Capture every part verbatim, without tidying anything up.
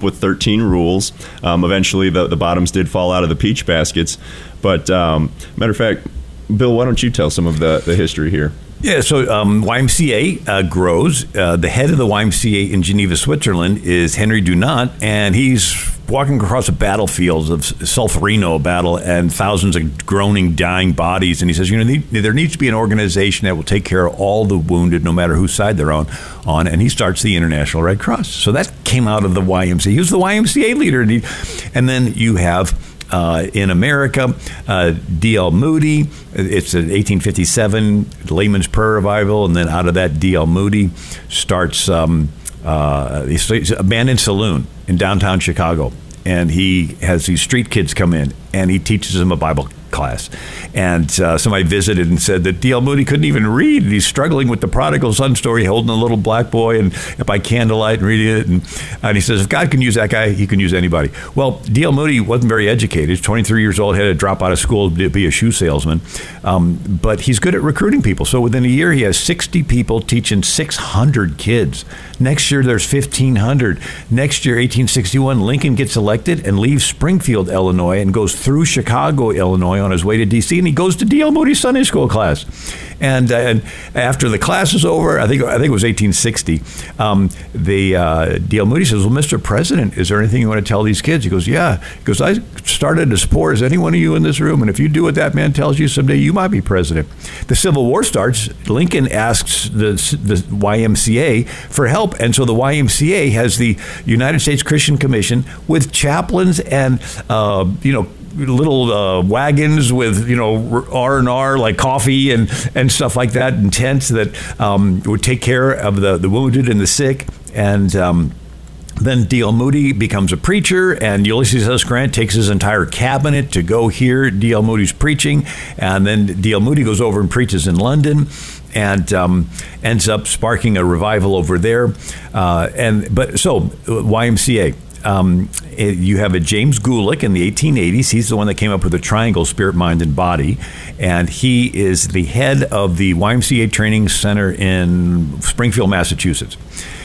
with thirteen rules. Um, eventually, the, the bottoms did fall out of the peach baskets. But um, matter of fact, Bill, why don't you tell some of the, the history here? Yeah, so um, Y M C A uh, grows. Uh, the head of the Y M C A in Geneva, Switzerland, is Henry Dunant, and he's walking across the battlefields of Solferino battle and thousands of groaning, dying bodies. And he says, you know, there needs to be an organization that will take care of all the wounded, no matter whose side they're on. on. And he starts the International Red Cross. So that came out of the Y M C A. He was the Y M C A leader. And, he, and then you have... Uh, in America, uh, D L Moody, it's an eighteen fifty-seven Layman's Prayer Revival, and then out of that, D L Moody starts um, uh, he's a abandoned saloon in downtown Chicago, and he has these street kids come in, and he teaches them a Bible class. And uh, somebody visited and said that D L Moody couldn't even read. He's struggling with the prodigal son story, holding a little black boy and by candlelight and reading it. And, and he says, if God can use that guy, he can use anybody. Well, D L Moody wasn't very educated. He's twenty-three years old, had to drop out of school to be a shoe salesman. Um, but he's good at recruiting people. So within a year, he has sixty people teaching six hundred kids. Next year, there's fifteen hundred. Next year, eighteen sixty-one, Lincoln gets elected and leaves Springfield, Illinois, and goes through Chicago, Illinois, on his way to D C, and he goes to D L Moody's Sunday school class. And, uh, and after the class is over, I think I think it was eighteen sixty, um, the uh, D L Moody says, well, Mister President, is there anything you want to tell these kids? He goes, yeah. He goes, I started as poor as any one of you in this room, and if you do what that man tells you, someday you might be president. The Civil War starts. Lincoln asks the, the Y M C A for help, and so the Y M C A has the United States Christian Commission with chaplains and, uh, you know, little uh, wagons with, you know, R and R, like coffee and, and stuff like that, and tents that um, would take care of the, the wounded and the sick. And um, then D L Moody becomes a preacher, and Ulysses S. Grant takes his entire cabinet to go hear D L Moody's preaching. And then D L Moody goes over and preaches in London, and um, ends up sparking a revival over there. Uh, and but so Y M C A. Um, you have a James Gulick in the eighteen eighties. He's the one that came up with the triangle, spirit, mind, and body. And he is the head of the Y M C A Training Center in Springfield, Massachusetts.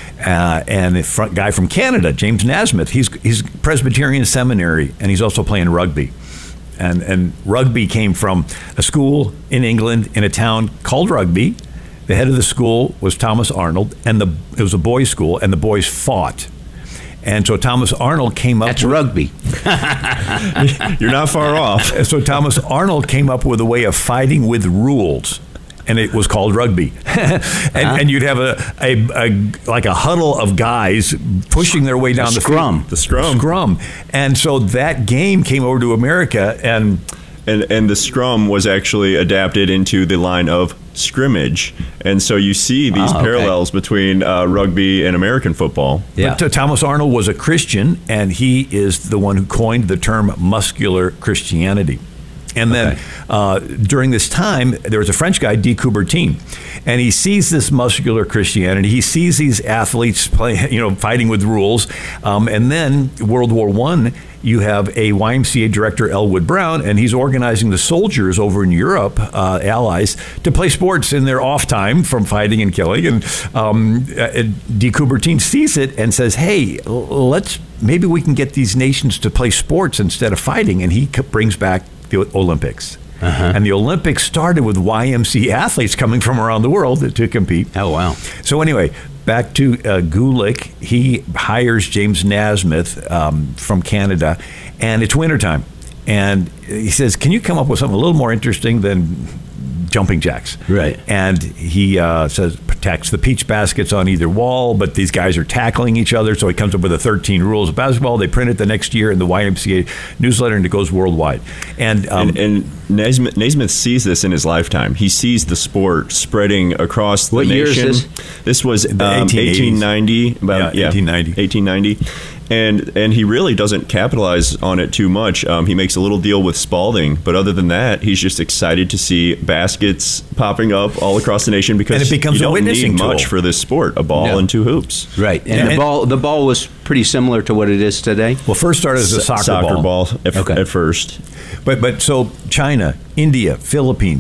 Uh, and a front guy from Canada, James Naismith, he's he's Presbyterian Seminary, and he's also playing rugby. And, and rugby came from a school in England in a town called Rugby. The head of the school was Thomas Arnold, and the it was a boys' school, and the boys fought. And so Thomas Arnold came up That's with, rugby. You're not far off. So Thomas Arnold came up with a way of fighting with rules, and it was called rugby. and, uh-huh. and you'd have a, a, a like a huddle of guys pushing their way down the the scrum. field. The scrum. Scrum. And so that game came over to America, and And and the scrum was actually adapted into the line of scrimmage. And so you see these Ah, okay. parallels between uh, rugby and American football. Yeah. But uh, Thomas Arnold was a Christian, and he is the one who coined the term muscular Christianity. And then Okay. uh, during this time, there was a French guy, de Coubertin, and he sees this muscular Christianity. He sees these athletes play, you know, fighting with rules. Um, and then World War One, you have a Y M C A director, Elwood Brown, and he's organizing the soldiers over in Europe, uh, allies, to play sports in their off time from fighting and killing. And um, de Coubertin sees it and says, hey, let's maybe we can get these nations to play sports instead of fighting. And he brings back the Olympics. Uh-huh. And the Olympics started with Y M C A athletes coming from around the world to, to compete. Oh, wow. So anyway, back to uh, Gulick. He hires James Naismith um, from Canada, and it's wintertime. And he says, can you come up with something a little more interesting than jumping jacks? Right. And he uh, says, protects the peach baskets on either wall, but these guys are tackling each other, so he comes up with the thirteen rules of basketball. They print it the next year in the Y M C A newsletter, and it goes worldwide. And um, and, and Naismith, Naismith sees this in his lifetime. He sees the sport spreading across the What nation. year is this? This was um, eighteen eighties. eighteen ninety. About, Yeah, yeah, eighteen ninety. eighteen ninety. And and he really doesn't capitalize on it too much. Um, he makes a little deal with Spalding, but other than that, he's just excited to see baskets popping up all across the nation because And it becomes you a don't witnessing need much tool. for this sport, a ball No. and two hoops. Right. And Yeah. the ball the ball was pretty similar to what it is today? well, first started as a S- soccer, ball, at, Okay. at first. But but so China, India, Philippines,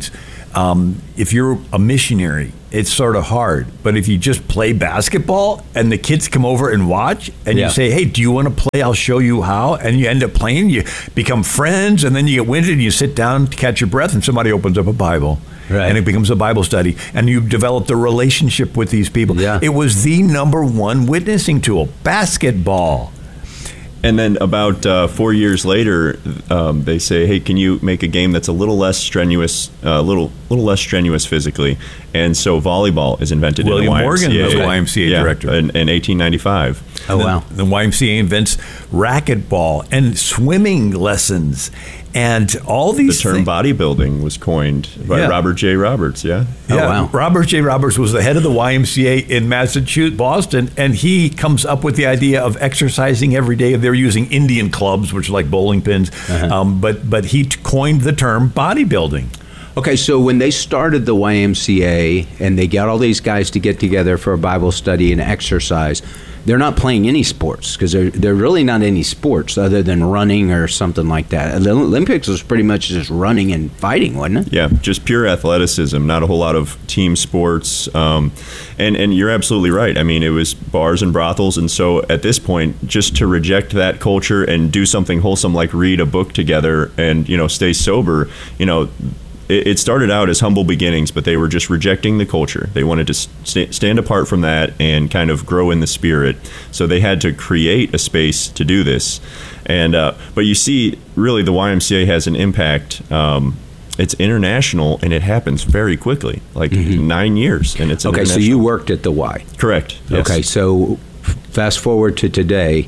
um, if you're a missionary, it's sort of hard. But if you just play basketball and the kids come over and watch and Yeah. you say, hey, do you want to play? I'll show you how. And you end up playing, you become friends, and then you get winded and you sit down to catch your breath and somebody opens up a Bible. Right. And it becomes a Bible study. And you've developed a relationship with these people. Yeah. It was the number one witnessing tool, basketball. And then about uh, four years later, um, they say, "Hey, can you make a game that's a little less strenuous, a uh, little little less strenuous physically?" And so volleyball is invented. William in the Y M C A. Morgan was Y M C A yeah, director. in, in eighteen ninety-five. Oh, wow. The, the Y M C A invents racquetball and swimming lessons and all The these term things. bodybuilding was coined by Yeah. Robert J. Roberts. Yeah. Oh, Yeah, wow. Robert J. Roberts was the head of the Y M C A in Massachusetts, Boston, and he comes up with the idea of exercising every day. They're using Indian clubs, which are like bowling pins, Uh-huh. um, but but he t- coined the term bodybuilding. Okay, so when they started the Y M C A and they got all these guys to get together for a Bible study and exercise, they're not playing any sports because they're, they're really not any sports other than running or something like that. The Olympics was pretty much just running and fighting, wasn't it? Yeah, just pure athleticism, not a whole lot of team sports. Um, and, and you're absolutely right. I mean, it was bars and brothels. And so at this point, just to reject that culture and do something wholesome like read a book together and, you know, stay sober, you know, it, it started out as humble beginnings, but they were just rejecting the culture. They wanted to st- stand apart from that and kind of grow in the spirit. So they had to create a space to do this. And uh, but you see, really, the Y M C A has an impact. Um, It's international, and it happens very quickly, like nine years, and it's Okay, so international. you worked at the Y. Correct. Yes. Okay, so f- fast forward to today.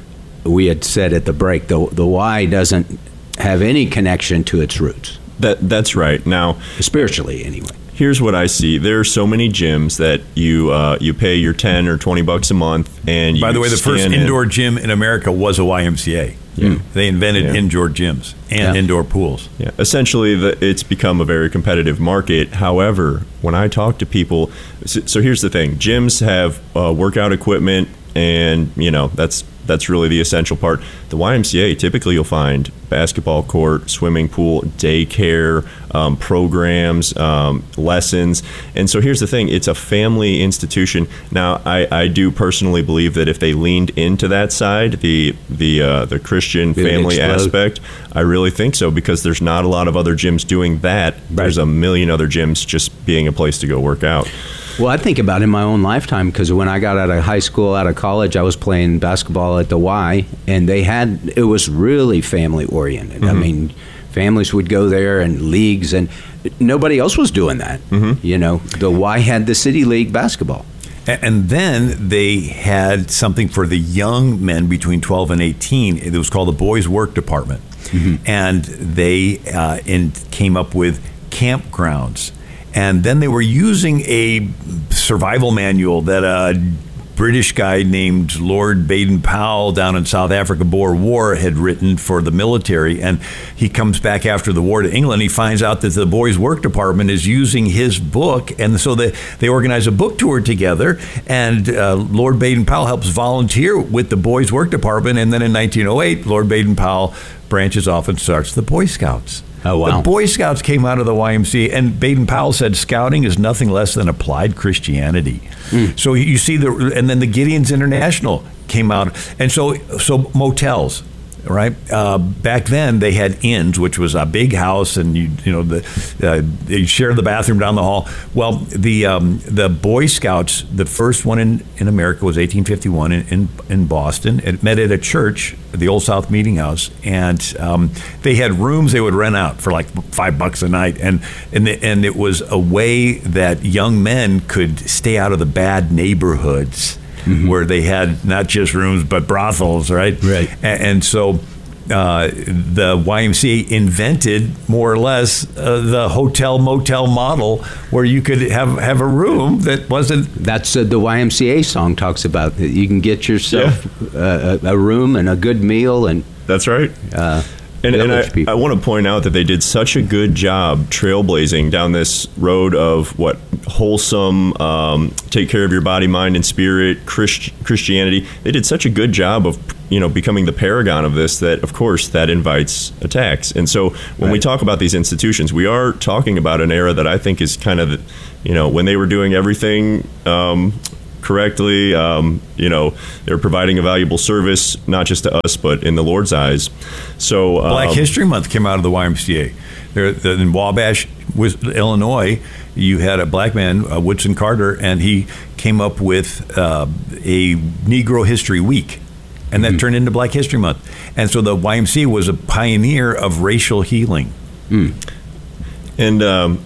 We had said at the break, the, the Y doesn't have any connection to its roots, That that's right. Now, spiritually anyway. here's what I see. There are so many gyms that you uh, you pay your ten or twenty bucks a month, and you By the way, the first scan in- indoor gym in America was a Y M C A. Yeah. They invented Yeah. indoor gyms and Yeah. indoor pools. Yeah, essentially, the, it's become a very competitive market. However, when I talk to people, so, so here's the thing: gyms have uh, workout equipment, and you know that's that's really the essential part. The Y M C A, typically you'll find basketball court, swimming pool, daycare, um, programs, um, lessons. And so here's the thing: it's a family institution. Now, I, I do personally believe that if they leaned into that side, the the uh, the Christian It would family explode. aspect, I really think so, because there's not a lot of other gyms doing that. There's a million other gyms just being a place to go work out. Well, I think about it in my own lifetime because when I got out of high school, out of college, I was playing basketball at the Y, and they had it was really family oriented. I mean, families would go there and leagues, and nobody else was doing that. You know, the Y had the city league basketball. A- And then they had something for the young men between twelve and eighteen. It was called the Boys Work Department. And they uh, in, came up with campgrounds. And then they were using a survival manual that a British guy named Lord Baden-Powell down in South Africa, Boer War, had written for the military. And he comes back after the war to England. He finds out that the Boys Work Department is using his book. And so they, they organize a book tour together. And uh, Lord Baden-Powell helps volunteer with the Boys Work Department. And then in nineteen oh eight, Lord Baden-Powell branches off and starts the Boy Scouts. Oh, wow. The Boy Scouts came out of the Y M C A, and Baden-Powell said scouting is nothing less than applied Christianity. So you see the, and then the Gideon's International came out, and so so motels, right? Uh, back then they had inns, which was a big house, and you you know the uh, they shared the bathroom down the hall. Well, the um, the Boy Scouts, the first one in, in America was eighteen fifty-one in, in in Boston. It met at a church, the Old South Meeting House, and um, they had rooms they would rent out for like five bucks a night, and and the, and it was a way that young men could stay out of the bad neighborhoods. Where they had not just rooms but brothels, right? Right. And, and so uh, the Y M C A invented more or less uh, the hotel motel model, where you could have have a room that wasn't. That's uh, the Y M C A song talks about that you can get yourself uh, a, a room and a good meal and That's right. uh, And, and village I, people. I want to point out that they did such a good job trailblazing down this road of what wholesome, um, take care of your body, mind, and spirit, Christ, Christianity. They did such a good job of you know, becoming the paragon of this, that of course that invites attacks. And so when right. we talk about these institutions, we are talking about an era that I think is kind of, you know, when they were doing everything um, correctly, um, you know, they're providing a valuable service, not just to us, but in the Lord's eyes. So um, Black History Month came out of the Y M C A. There, in Wabash, Illinois, you had a black man, uh, Woodson Carter, and he came up with uh, a Negro History Week, and that mm. turned into Black History Month. And so the Y M C A was a pioneer of racial healing. Mm. And um,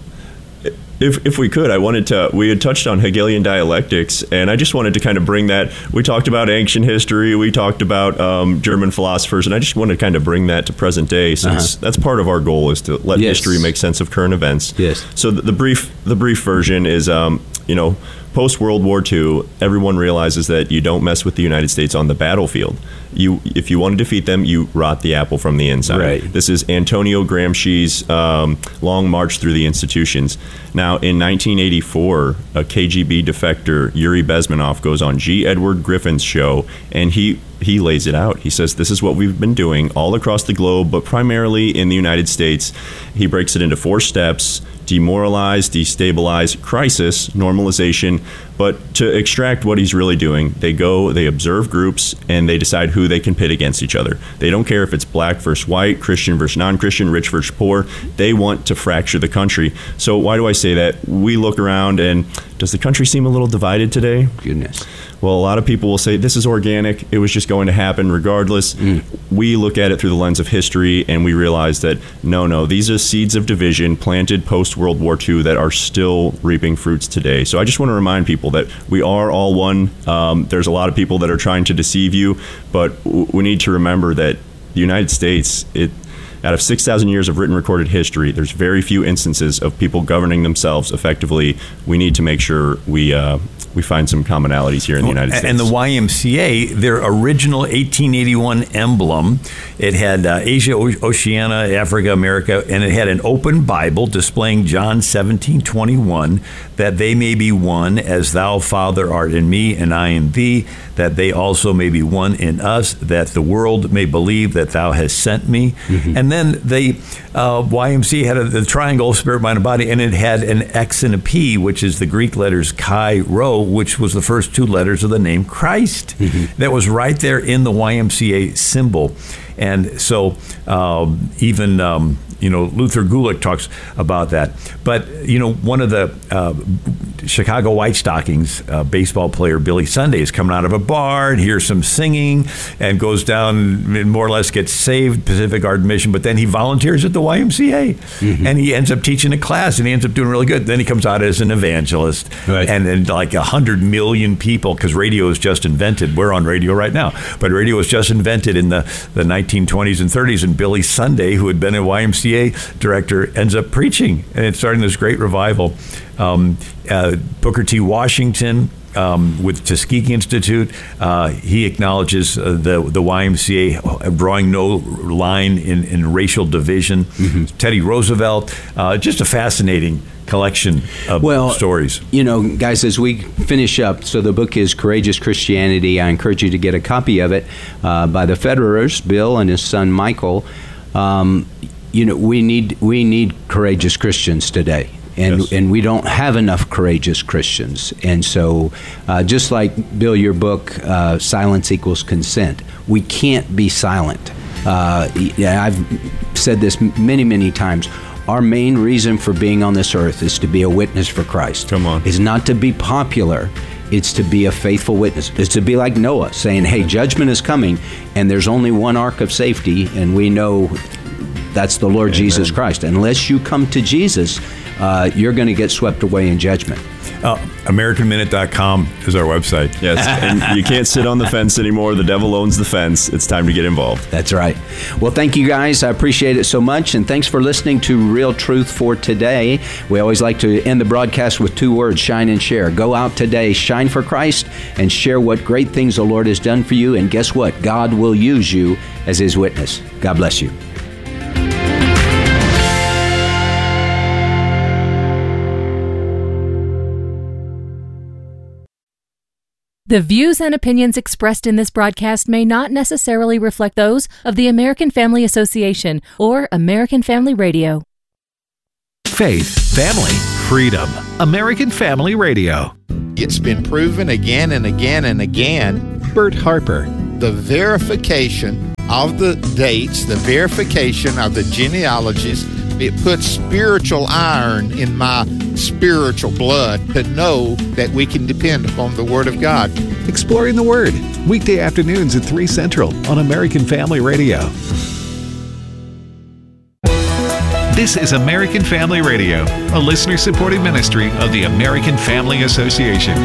if if we could, I wanted to, we had touched on Hegelian dialectics, and I just wanted to kind of bring that. We talked about ancient history, we talked about um, German philosophers, and I just wanted to kind of bring that to present day, since uh-huh. that's part of our goal, is to let yes. history make sense of current events. Yes. So the, the brief the brief version is, um, you know, post World War Two, everyone realizes that you don't mess with the United States on the battlefield. You, if you want to defeat them, you rot the apple from the inside. Right. This is Antonio Gramsci's um, long march through the institutions. Now, in nineteen eighty-four, a K G B defector, Yuri Bezmenov, goes on G. Edward Griffin's show, and he he lays it out. He says, this is what we've been doing all across the globe, but primarily in the United States. He breaks it into four steps: demoralize, destabilize, crisis, normalization. But to extract what he's really doing, they go, they observe groups, and they decide who they can pit against each other. They don't care if it's black versus white, Christian versus non-Christian, rich versus poor. They want to fracture the country. So why do I say that? We look around, and does the country seem a little divided today? Goodness. Well, a lot of people will say this is organic. It was just going to happen regardless. Mm. We look at it through the lens of history, and we realize that no, no, these are seeds of division planted post-World War Two that are still reaping fruits today. So I just want to remind people that we are all one. Um, there's a lot of people that are trying to deceive you, but w- we need to remember that the United States, it out of six thousand years of written recorded history, there's very few instances of people governing themselves effectively. We need to make sure we uh, we find some commonalities here in the United States. And the Y M C A, their original eighteen eighty-one emblem, it had uh, Asia, Oceania, Africa, America, and it had an open Bible displaying John seventeen twenty-one, that they may be one as thou, Father, art in me and I in thee, that they also may be one in us, that the world may believe that thou hast sent me. Mm-hmm. And then the uh, Y M C A had a, the triangle, spirit, mind, and body, and it had an X and a P, which is the Greek letters Chi Rho, which was the first two letters of the name Christ. Mm-hmm. That was right there in the Y M C A symbol. And so um, even, um, you know, Luther Gulick talks about that. But, you know, one of the uh, Chicago White Stockings uh, baseball player, Billy Sunday, is coming out of a bar and hears some singing and goes down and more or less gets saved, Pacific Garden Mission, but then he volunteers at the Y M C A. Mm-hmm. And he ends up teaching a class, and he ends up doing really good. Then he comes out as an evangelist. Right. And then like a hundred million people, because radio is just invented. We're on radio right now. But radio was just invented in the, the nineteen twenties and thirties, and Billy Sunday, who had been a Y M C A director, ends up preaching, and it's starting this great revival. Um, uh, Booker T. Washington, um, with Tuskegee Institute, uh, he acknowledges uh, the the Y M C A drawing no line in, in racial division. Mm-hmm. Teddy Roosevelt, uh, just a fascinating collection of well, stories. You know, guys, as we finish up, so the book is Courageous Christianity. I encourage you to get a copy of it uh, by the Federers, Bill and his son Michael. Um, you know, we need we need courageous Christians today. And yes. and we don't have enough courageous Christians. And so, uh, just like, Bill, your book, uh, Silence Equals Consent, we can't be silent. Uh, yeah, I've said this many, many times. Our main reason for being on this earth is to be a witness for Christ. Come on. It's not to be popular. It's to be a faithful witness. It's to be like Noah, saying, hey, judgment is coming, and there's only one ark of safety, and we know that's the Lord Amen. Jesus Christ. Unless you come to Jesus, uh, you're going to get swept away in judgment. Uh, American Minute dot com is our website. Yes, and you can't sit on the fence anymore. The devil owns the fence. It's time to get involved. That's right. Well, thank you guys. I appreciate it so much, and thanks for listening to Real Truth for Today. We always like to end the broadcast with two words, shine and share. Go out today, shine for Christ, and share what great things the Lord has done for you, and guess what? God will use you as His witness. God bless you. The views and opinions expressed in this broadcast may not necessarily reflect those of the American Family Association or American Family Radio. Faith, family, freedom. American Family Radio. It's been proven again and again and again. Bert Harper. The verification of the dates, the verification of the genealogies, it puts spiritual iron in my spiritual blood to know that we can depend upon the Word of God. Exploring the Word, weekday afternoons at three Central on American Family Radio. This is American Family Radio, a listener-supported ministry of the American Family Association.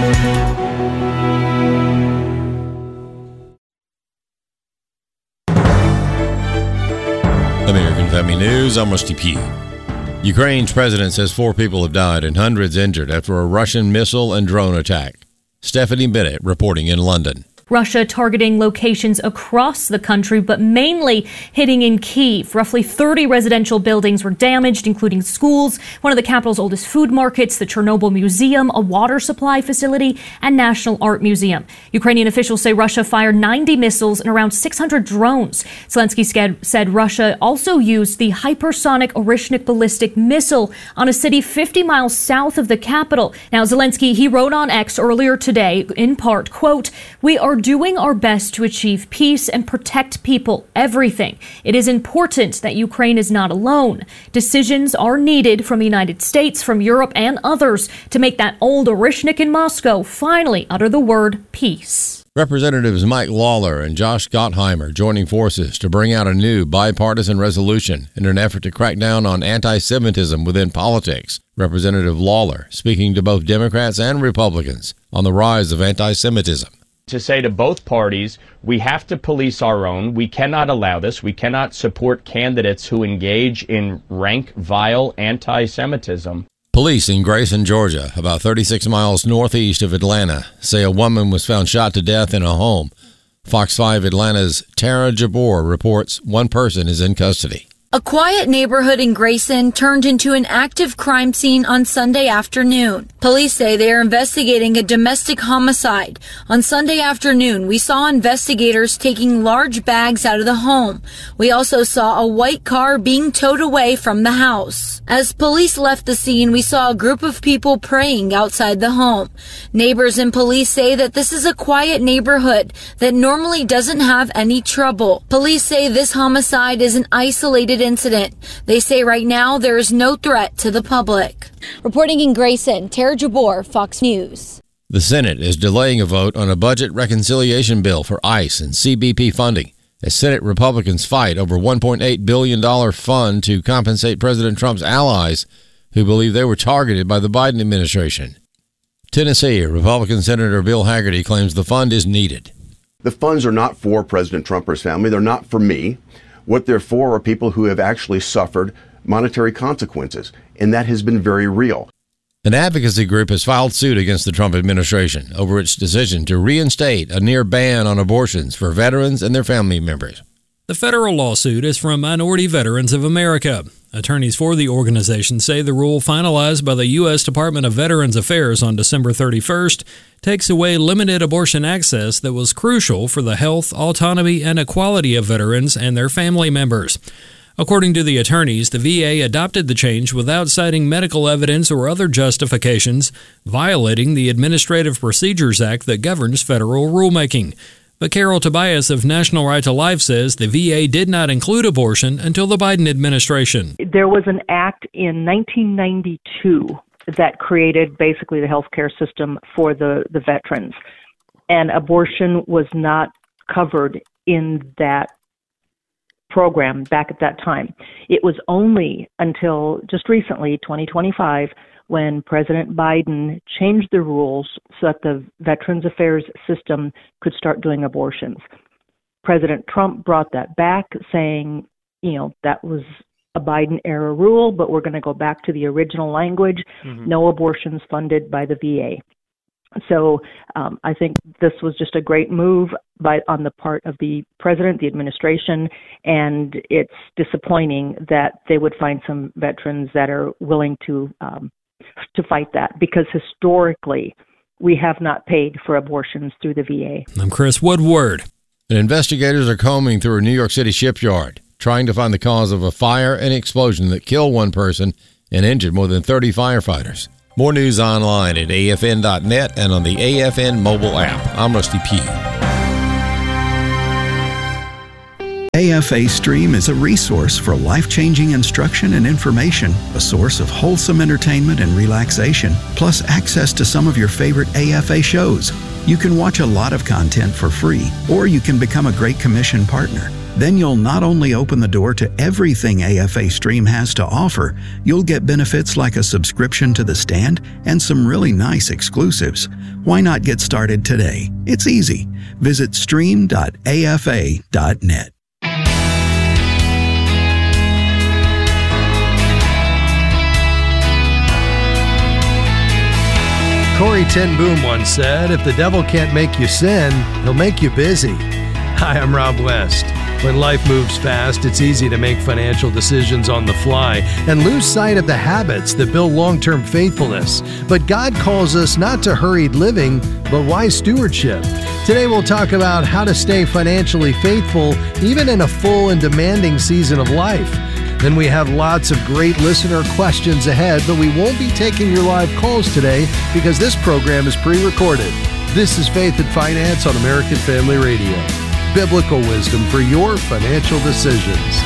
American Family News, I'm Rusty P. Ukraine's president says four people have died and hundreds injured after a Russian missile and drone attack. Stephanie Bennett reporting in London. Russia targeting locations across the country, but mainly hitting in Kyiv. Roughly thirty residential buildings were damaged, including schools, one of the capital's oldest food markets, the Chernobyl Museum, a water supply facility, and National Art Museum. Ukrainian officials say Russia fired ninety missiles and around six hundred drones. Zelensky said Russia also used the hypersonic Orishnik ballistic missile on a city fifty miles south of the capital. Now, Zelensky, he wrote on X earlier today, in part, quote, "We are doing our best to achieve peace and protect people, everything. It is important that Ukraine is not alone. Decisions are needed from the United States, from Europe, and others to make that old Orishnik in Moscow finally utter the word peace." Representatives Mike Lawler and Josh Gottheimer joining forces to bring out a new bipartisan resolution in an effort to crack down on anti-Semitism within politics. Representative Lawler speaking to both Democrats and Republicans on the rise of anti-Semitism. To say to both parties, we have to police our own. We cannot allow this. We cannot support candidates who engage in rank, vile anti-Semitism. Police in Grayson, Georgia, about thirty-six miles northeast of Atlanta, say a woman was found shot to death in a home. Fox five Atlanta's Tara Jabor reports one person is in custody. A quiet neighborhood in Grayson turned into an active crime scene on Sunday afternoon. Police say they are investigating a domestic homicide. On Sunday afternoon, we saw investigators taking large bags out of the home. We also saw a white car being towed away from the house. As police left the scene, we saw a group of people praying outside the home. Neighbors and police say that this is a quiet neighborhood that normally doesn't have any trouble. Police say this homicide is an isolated incident. They say right now there is no threat to the public. Reporting in Grayson, Tara Jabor, Fox News. The Senate is delaying a vote on a budget reconciliation bill for ICE and C B P funding as Senate Republicans fight over one point eight billion dollars fund to compensate President Trump's allies who believe they were targeted by the Biden administration. Tennessee, Republican Senator Bill Hagerty claims the fund is needed. The funds are not for President Trump or his family. They're not for me. What they're for are people who have actually suffered monetary consequences, and that has been very real. An advocacy group has filed suit against the Trump administration over its decision to reinstate a near ban on abortions for veterans and their family members. The federal lawsuit is from Minority Veterans of America. Attorneys for the organization say the rule finalized by the U S Department of Veterans Affairs on December thirty-first takes away limited abortion access that was crucial for the health, autonomy, and equality of veterans and their family members. According to the attorneys, the V A adopted the change without citing medical evidence or other justifications, violating the Administrative Procedures Act that governs federal rulemaking. But Carol Tobias of National Right to Life says the V A did not include abortion until the Biden administration. There was an act in nineteen ninety-two that created basically the healthcare system for the, the veterans. And abortion was not covered in that program back at that time. It was only until just recently, twenty twenty-five, when President Biden changed the rules so that the Veterans Affairs system could start doing abortions. President Trump brought that back, saying, you know, that was a Biden-era rule, but we're going to go back to the original language, mm-hmm. no abortions funded by the V A. So um, I think this was just a great move by on the part of the president, the administration, and it's disappointing that they would find some veterans that are willing to um, to fight that, because historically we have not paid for abortions through the V A. I'm Chris Woodward. And investigators are combing through a New York City shipyard, trying to find the cause of a fire and explosion that killed one person and injured more than thirty firefighters. More news online at A F N dot net and on the A F N mobile app. I'm Rusty Pugh. A F A Stream is a resource for life-changing instruction and information, a source of wholesome entertainment and relaxation, plus access to some of your favorite A F A shows. You can watch a lot of content for free, or you can become a Great Commission partner. Then you'll not only open the door to everything A F A Stream has to offer, you'll get benefits like a subscription to The Stand and some really nice exclusives. Why not get started today? It's easy. Visit stream dot A F A dot net. Corrie ten Boom once said, if the devil can't make you sin, he'll make you busy. Hi, I'm Rob West. When life moves fast, it's easy to make financial decisions on the fly and lose sight of the habits that build long-term faithfulness. But God calls us not to hurried living, but wise stewardship. Today we'll talk about how to stay financially faithful even in a full and demanding season of life. Then we have lots of great listener questions ahead, but we won't be taking your live calls today because this program is pre-recorded. This is Faith and Finance on American Family Radio. Biblical wisdom for your financial decisions.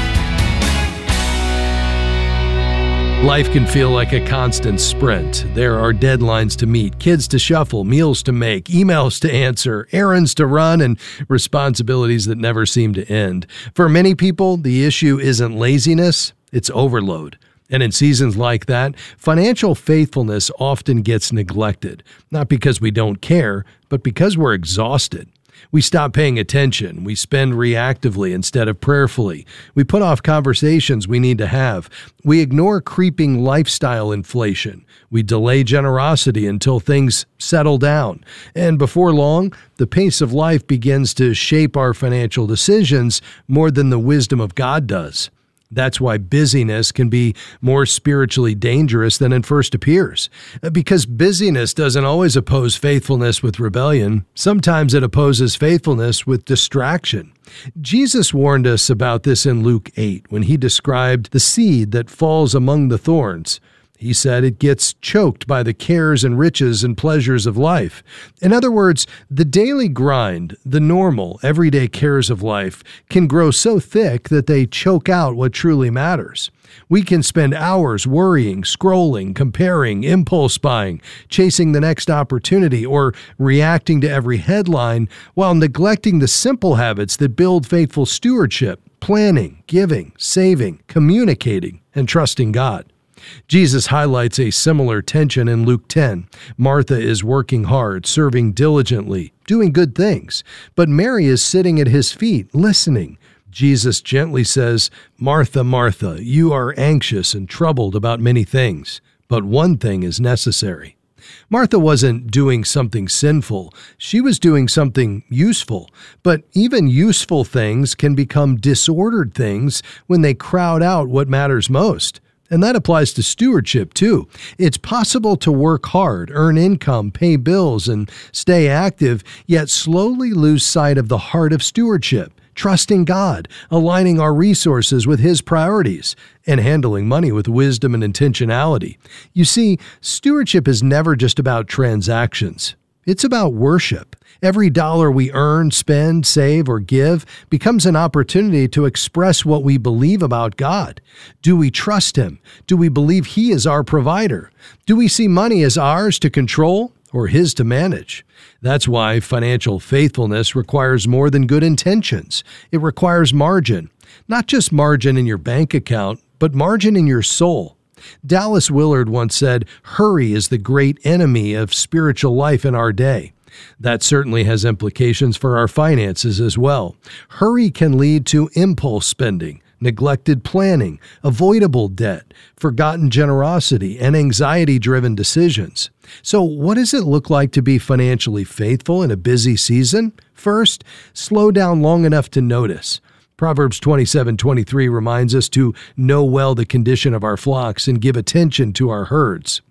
Life can feel like a constant sprint. There are deadlines to meet, kids to shuffle, meals to make, emails to answer, errands to run, and responsibilities that never seem to end. For many people, the issue isn't laziness, it's overload. And in seasons like that, financial faithfulness often gets neglected, not because we don't care, but because we're exhausted. We stop paying attention. We spend reactively instead of prayerfully. We put off conversations we need to have. We ignore creeping lifestyle inflation. We delay generosity until things settle down. And before long, the pace of life begins to shape our financial decisions more than the wisdom of God does. That's why busyness can be more spiritually dangerous than it first appears. Because busyness doesn't always oppose faithfulness with rebellion. Sometimes it opposes faithfulness with distraction. Jesus warned us about this in Luke eight when he described the seed that falls among the thorns. He said it gets choked by the cares and riches and pleasures of life. In other words, the daily grind, the normal, everyday cares of life can grow so thick that they choke out what truly matters. We can spend hours worrying, scrolling, comparing, impulse buying, chasing the next opportunity, or reacting to every headline while neglecting the simple habits that build faithful stewardship, planning, giving, saving, communicating, and trusting God. Jesus highlights a similar tension in Luke ten. Martha is working hard, serving diligently, doing good things, but Mary is sitting at his feet, listening. Jesus gently says, Martha, Martha, you are anxious and troubled about many things, but one thing is necessary. Martha wasn't doing something sinful. She was doing something useful. But even useful things can become disordered things when they crowd out what matters most. And that applies to stewardship, too. It's possible to work hard, earn income, pay bills, and stay active, yet slowly lose sight of the heart of stewardship, trusting God, aligning our resources with His priorities, and handling money with wisdom and intentionality. You see, stewardship is never just about transactions. It's about worship. Every dollar we earn, spend, save, or give becomes an opportunity to express what we believe about God. Do we trust Him? Do we believe He is our provider? Do we see money as ours to control or His to manage? That's why financial faithfulness requires more than good intentions. It requires margin. Not just margin in your bank account, but margin in your soul. Dallas Willard once said, "Hurry is the great enemy of spiritual life in our day." That certainly has implications for our finances as well. Hurry can lead to impulse spending, neglected planning, avoidable debt, forgotten generosity, and anxiety-driven decisions. So what does it look like to be financially faithful in a busy season? First, slow down long enough to notice. Proverbs twenty-seven twenty-three reminds us to know well the condition of our flocks and give attention to our herds.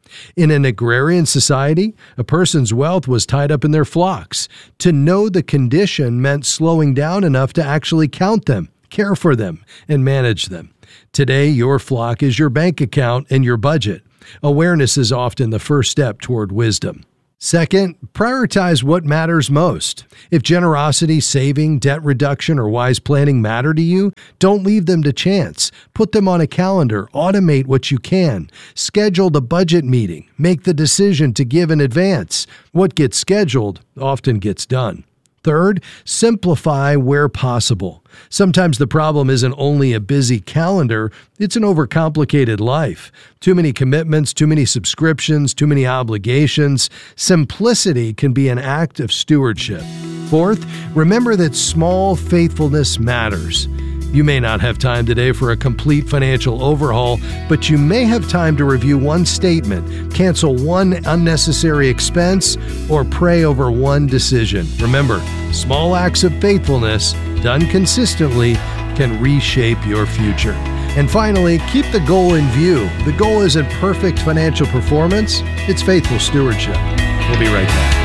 In an agrarian society, a person's wealth was tied up in their flocks. To know the condition meant slowing down enough to actually count them, care for them, and manage them. Today, your flock is your bank account and your budget. Awareness is often the first step toward wisdom. Second, prioritize what matters most. If generosity, saving, debt reduction, or wise planning matter to you, don't leave them to chance. Put them on a calendar. Automate what you can. Schedule the budget meeting. Make the decision to give in advance. What gets scheduled often gets done. Third, simplify where possible. Sometimes the problem isn't only a busy calendar, it's an overcomplicated life. Too many commitments, too many subscriptions, too many obligations. Simplicity can be an act of stewardship. Fourth, remember that small faithfulness matters. You may not have time today for a complete financial overhaul, but you may have time to review one statement, cancel one unnecessary expense, or pray over one decision. Remember, small acts of faithfulness, done consistently, can reshape your future. And finally, keep the goal in view. The goal isn't perfect financial performance, it's faithful stewardship. We'll be right back.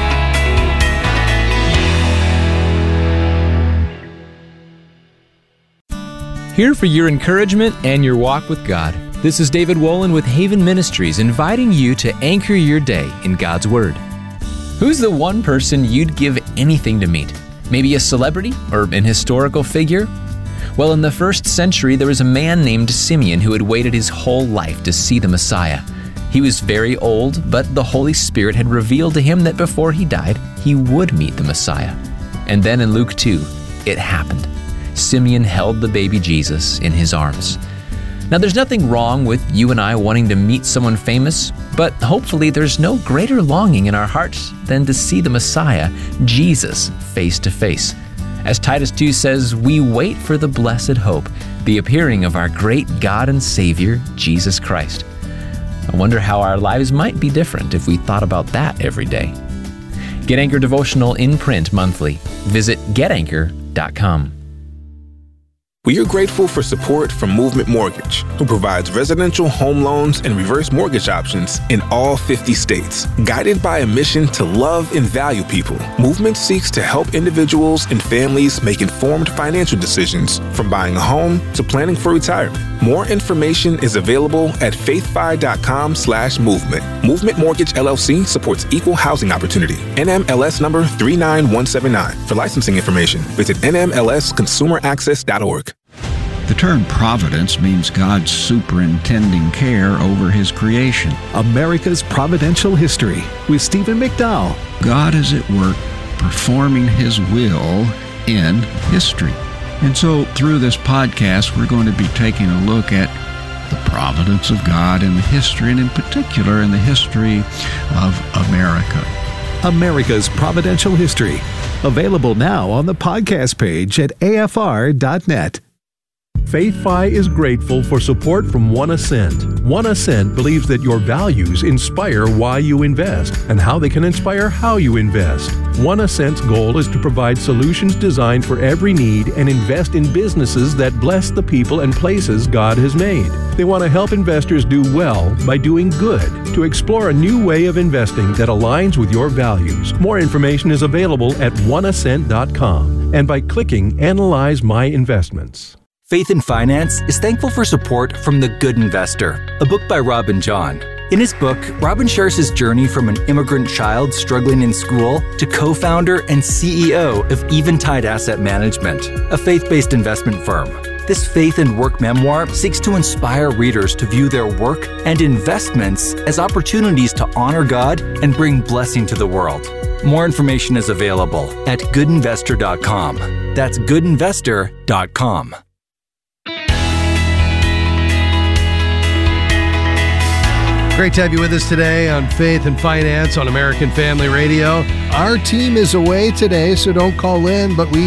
Here for your encouragement and your walk with God. This is David Wolin with Haven Ministries, inviting you to anchor your day in God's Word. Who's the one person you'd give anything to meet? Maybe a celebrity or an historical figure? Well, in the first century, there was a man named Simeon who had waited his whole life to see the Messiah. He was very old, but the Holy Spirit had revealed to him that before he died, he would meet the Messiah. And then in Luke two, it happened. Simeon held the baby Jesus in his arms. Now, there's nothing wrong with you and I wanting to meet someone famous, but hopefully there's no greater longing in our hearts than to see the Messiah, Jesus, face to face. As Titus two says, we wait for the blessed hope, the appearing of our great God and Savior, Jesus Christ. I wonder how our lives might be different if we thought about that every day. Get Anchor Devotional in print monthly. Visit get anchor dot com. We are grateful for support from Movement Mortgage, who provides residential home loans and reverse mortgage options in all fifty states. Guided by a mission to love and value people, Movement seeks to help individuals and families make informed financial decisions, from buying a home to planning for retirement. More information is available at faithfi.com slash movement. Movement Mortgage L L C supports equal housing opportunity. N M L S number three nine one seven nine. For licensing information, visit N M L S consumer access dot org. The term providence means God's superintending care over His creation. America's Providential History with Stephen McDowell. God is at work performing His will in history. And so through this podcast, we're going to be taking a look at the providence of God in the history, and in particular in the history of America. America's Providential History. Available now on the podcast page at A F R dot net. FaithFi is grateful for support from One Ascent. One Ascent believes that your values inspire why you invest and how they can inspire how you invest. One Ascent's goal is to provide solutions designed for every need and invest in businesses that bless the people and places God has made. They want to help investors do well by doing good, to explore a new way of investing that aligns with your values. More information is available at one ascent dot com and by clicking Analyze My Investments. Faith in Finance is thankful for support from The Good Investor, a book by Robin John. In his book, Robin shares his journey from an immigrant child struggling in school to co-founder and C E O of Eventide Asset Management, a faith-based investment firm. This faith and work memoir seeks to inspire readers to view their work and investments as opportunities to honor God and bring blessing to the world. More information is available at good investor dot com. That's good investor dot com. Great to have you with us today on Faith and Finance on American Family Radio. Our team is away today, so don't call in, but we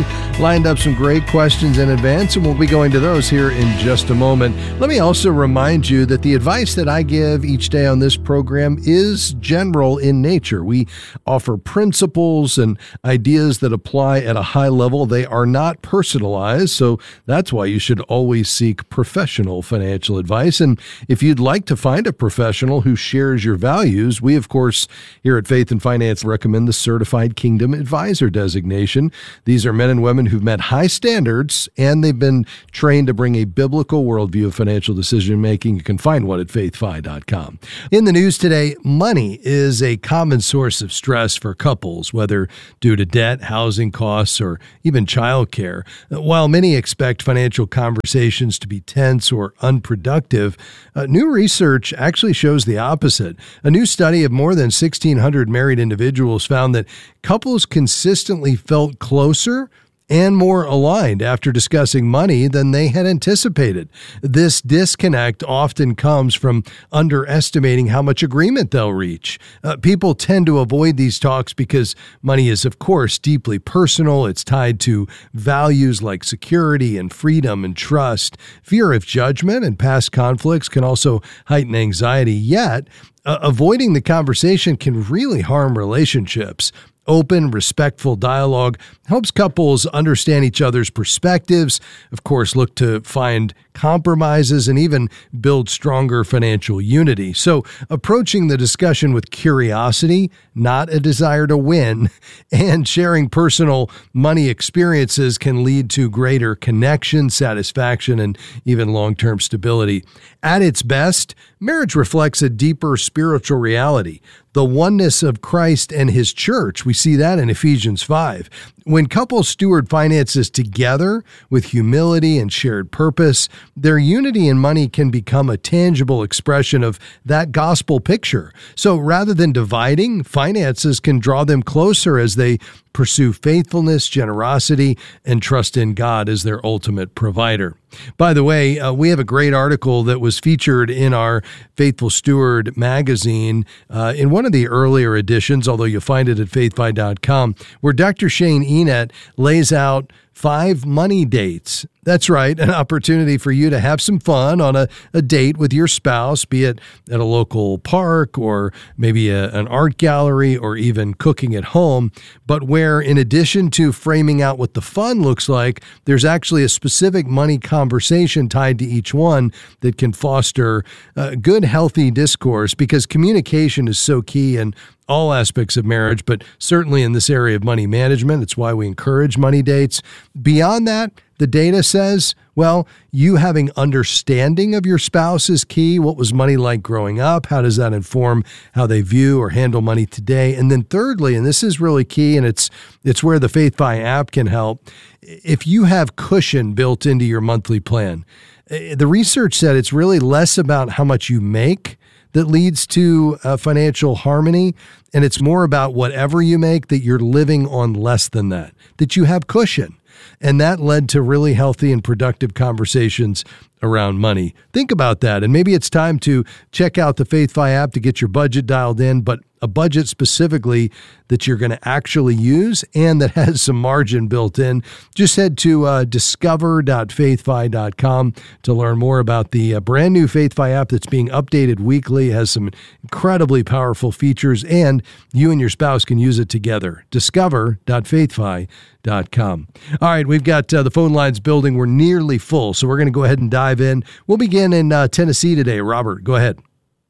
lined up some great questions in advance, and we'll be going to those here in just a moment. Let me also remind you that the advice that I give each day on this program is general in nature. We offer principles and ideas that apply at a high level. They are not personalized, so that's why you should always seek professional financial advice. And if you'd like to find a professional who shares your values, we, of course, here at Faith and Finance recommend the Certified Kingdom Advisor designation. These are men and women who've met high standards, and they've been trained to bring a biblical worldview of financial decision-making. You can find one at faith fi dot com. In the news today, money is a common source of stress for couples, whether due to debt, housing costs, or even childcare. While many expect financial conversations to be tense or unproductive, uh, new research actually shows the opposite. A new study of more than sixteen hundred married individuals found that couples consistently felt closer and more aligned after discussing money than they had anticipated. This disconnect often comes from underestimating how much agreement they'll reach. Uh, people tend to avoid these talks because money is, of course, deeply personal. It's tied to values like security and freedom and trust. Fear of judgment and past conflicts can also heighten anxiety, yet uh, avoiding the conversation can really harm relationships. Open, respectful dialogue helps couples understand each other's perspectives, of course, look to find compromises, and even build stronger financial unity. So approaching the discussion with curiosity, not a desire to win, and sharing personal money experiences can lead to greater connection, satisfaction, and even long-term stability. At its best, marriage reflects a deeper spiritual reality, the oneness of Christ and his church. We see that in Ephesians five. When couples steward finances together with humility and shared purpose, their unity in money can become a tangible expression of that gospel picture. So rather than dividing, finances can draw them closer as they pursue faithfulness, generosity, and trust in God as their ultimate provider. By the way, uh, we have a great article that was featured in our Faithful Steward magazine uh, in one of the earlier editions, although you'll find it at faith fi dot com, where Doctor Shane Enet lays out five money dates. That's right, an opportunity for you to have some fun on a, a date with your spouse, be it at a local park or maybe a, an art gallery or even cooking at home, but where in addition to framing out what the fun looks like, there's actually a specific money conversation tied to each one that can foster uh, good, healthy discourse, because communication is so key in all aspects of marriage, but certainly in this area of money management. It's why we encourage money dates. Beyond that, the data says, well, you having understanding of your spouse is key. What was money like growing up? How does that inform how they view or handle money today? And then thirdly, and this is really key, and it's it's where the FaithFi app can help, if you have cushion built into your monthly plan. The research said it's really less about how much you make that leads to uh, financial harmony, and it's more about whatever you make, that you're living on less than that, that you have cushion. And that led to really healthy and productive conversations around money. Think about that. And maybe it's time to check out the FaithFi app to get your budget dialed in, but a budget specifically that you're going to actually use and that has some margin built in. Just head to uh, discover dot faith fi dot com to learn more about the uh, brand new FaithFi app that's being updated weekly. It has some incredibly powerful features, and you and your spouse can use it together. discover dot faith fi dot com. All right, we've got uh, the phone lines building. We're nearly full, so we're going to go ahead and dive in. We'll begin in uh, Tennessee today. Robert, go ahead.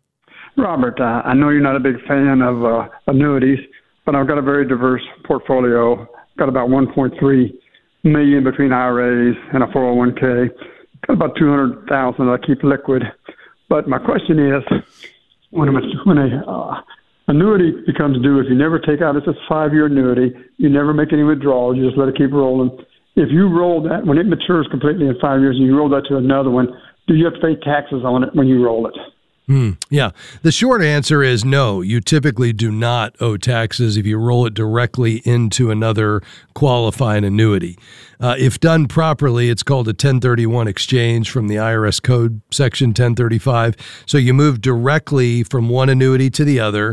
Robert, uh, I know you're not a big fan of uh, annuities, but I've got a very diverse portfolio. Got about one point three million dollars between I R As and a four oh one k. Got about two hundred thousand dollars I keep liquid. But my question is, when a, when a uh, annuity becomes due, if you never take out, it's a five-year annuity, you never make any withdrawals, you just let it keep rolling. If you roll that, when it matures completely in five years and you roll that to another one, do you have to pay taxes on it when you roll it? Hmm. Yeah. The short answer is no. You typically do not owe taxes if you roll it directly into another qualified annuity. Uh, if done properly, it's called a ten thirty-one exchange from the I R S Code, Section ten thirty-five. So you move directly from one annuity to the other,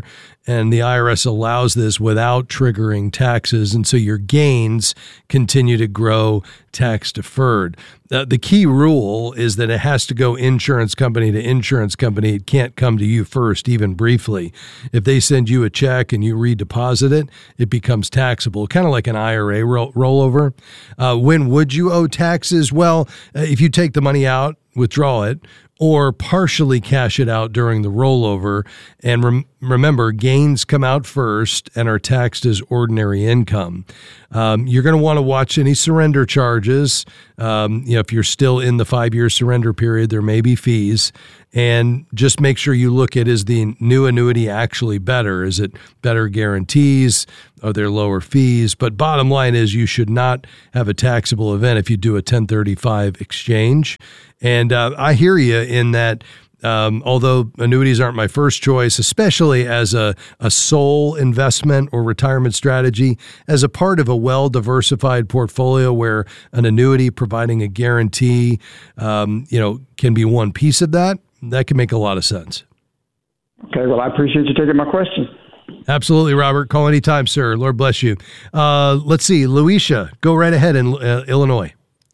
and the I R S allows this without triggering taxes, and so your gains continue to grow tax deferred. Uh, the key rule is that it has to go insurance company to insurance company. It can't come to you first, even briefly. If they send you a check and you redeposit it, it becomes taxable, kind of like an I R A roll- rollover. Uh, when would you owe taxes? Well, uh, if you take the money out, withdraw it, or partially cash it out during the rollover. And rem- remember, gains come out first and are taxed as ordinary income. Um, you're going to want to watch any surrender charges. Um, you know, if you're still in the five-year surrender period, there may be fees. And just make sure you look at, is the new annuity actually better? Is it better guarantees? Are there lower fees? But bottom line is you should not have a taxable event if you do a ten thirty-five exchange. And uh, I hear you in that. Um, although annuities aren't my first choice, especially as a, a sole investment or retirement strategy, as a part of a well-diversified portfolio where an annuity providing a guarantee, um, you know, can be one piece of that, that can make a lot of sense. Okay, well, I appreciate you taking my question. Absolutely, Robert. Call anytime, sir. Lord bless you. Uh, let's see, Luisha, go right ahead in uh, Illinois.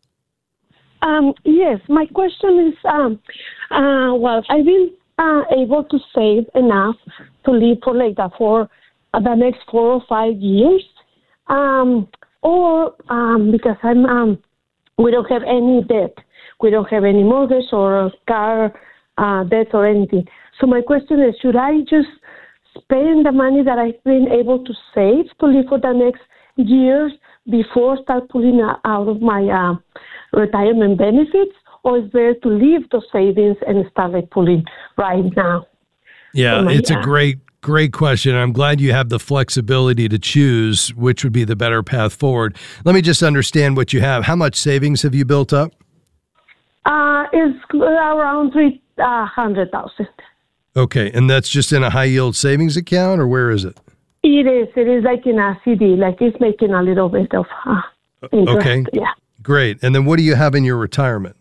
Um, yes, my question is, um, uh, well, I've been uh, able to save enough to live for like that for uh, the next four or five years, um, or um, because I'm, um, we don't have any debt, we don't have any mortgage or car uh, debt or anything. So my question is, should I just spend the money that I've been able to save to live for the next years before start pulling out of my uh, retirement benefits, or is there to leave those savings and start like pulling right now? Yeah, my, it's uh, a great, great question. I'm glad you have the flexibility to choose which would be the better path forward. Let me just understand what you have. How much savings have you built up? Uh, it's around three hundred thousand. Okay, and that's just in a high yield savings account, or where is it? It is. It is like in a C D, like it's making a little bit of uh, interest. Okay. Yeah. Great. And then what do you have in your retirement?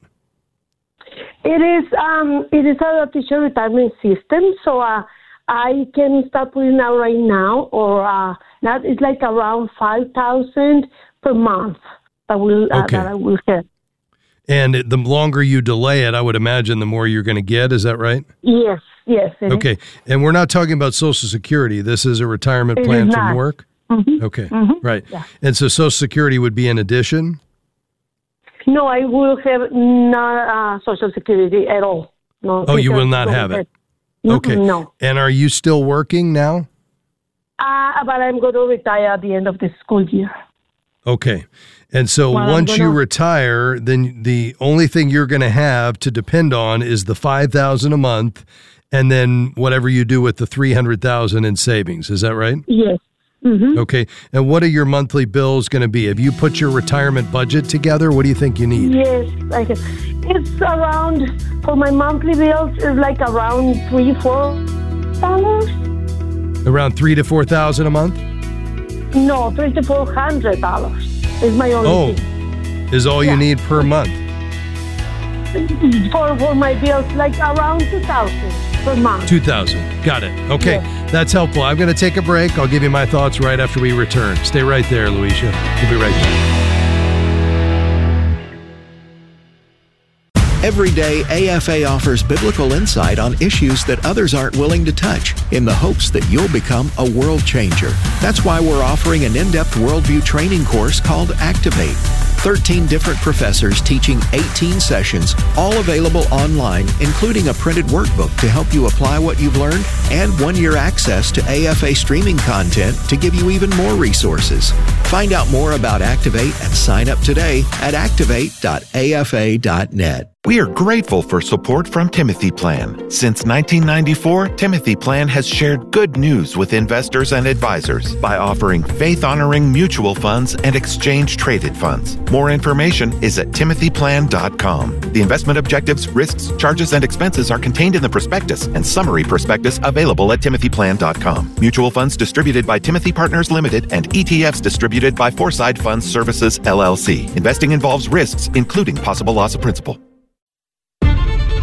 It is um it is a teacher retirement system, so uh, I can start putting out right now, or uh, that is like around five thousand per month that will uh, Okay. that I will get. And the longer you delay it, I would imagine the more you're going to get. Is that right? Yes, yes. it is. Okay. And we're not talking about Social Security. This is a retirement It plan is from not. work? Mhm. Okay. Mhm. Right. Yeah. And so Social Security would be in addition? No, I will have not uh, Social Security at all. No. Oh, you will because- not have it. No, Okay. No. And are you still working now? Uh, but I'm going to retire at the end of the school year. Okay. And so Well, I'm once you gonna- retire, then the only thing you're going to have to depend on is the five thousand dollars a month and then whatever you do with the three hundred thousand dollars in savings. Is that right? Yes. Mm-hmm. Okay. And what are your monthly bills going to be? Have you put your retirement budget together? What do you think you need? Yes, like it's around for my monthly bills is like around three, four dollars. Around three to four thousand a month? No, three to four hundred dollars is my only Oh, thing. is all you need per month. For for my bills, like around two thousand per month. Two thousand. Got it. Okay, that's helpful. I'm going to take a break. I'll give you my thoughts right after we return. Stay right there, Luisha. We'll be right back. Every day, A F A offers biblical insight on issues that others aren't willing to touch in the hopes that you'll become a world changer. That's why we're offering an in-depth worldview training course called Activate. thirteen different professors teaching eighteen sessions, all available online, including a printed workbook to help you apply what you've learned and one-year access to A F A streaming content to give you even more resources. Find out more about Activate and sign up today at activate dot a f a dot net. We are grateful for support from Timothy Plan. Since nineteen ninety-four, Timothy Plan has shared good news with investors and advisors by offering faith-honoring mutual funds and exchange-traded funds. More information is at timothy plan dot com. The investment objectives, risks, charges, and expenses are contained in the prospectus and summary prospectus available at timothy plan dot com. Mutual funds distributed by Timothy Partners Limited and E T Fs distributed by Foreside Funds Services, L L C. Investing involves risks, including possible loss of principal.